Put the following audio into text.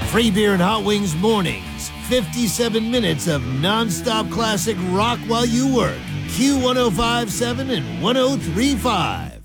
Free beer and hot wings mornings. 57 minutes of nonstop classic rock while you work. Q1057 and 1035.